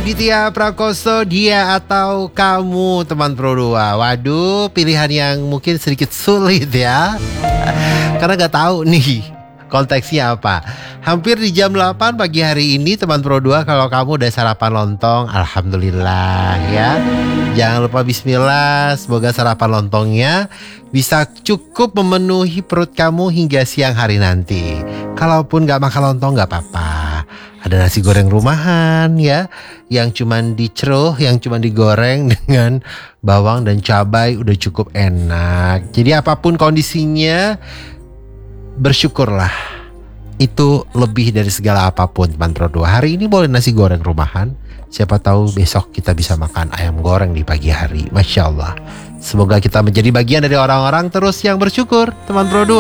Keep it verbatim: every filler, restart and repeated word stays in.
Aditya Prakoso, dia atau kamu teman Pro dua. Waduh, pilihan yang mungkin sedikit sulit ya. Karena gak tahu nih konteksnya apa. Hampir di jam delapan pagi hari ini teman Pro dua, kalau kamu udah sarapan lontong, alhamdulillah ya. Jangan lupa bismillah, semoga sarapan lontongnya bisa cukup memenuhi perut kamu hingga siang hari nanti. Kalaupun gak makan lontong gak apa-apa. Ada nasi goreng rumahan ya, yang cuman diceruh, yang cuman digoreng dengan bawang dan cabai, udah cukup enak. Jadi apapun kondisinya, bersyukurlah. Itu lebih dari segala apapun teman Pro dua. Hari ini boleh nasi goreng rumahan, siapa tahu besok kita bisa makan ayam goreng di pagi hari. Masya Allah. Semoga kita menjadi bagian dari orang-orang terus yang bersyukur teman Pro dua.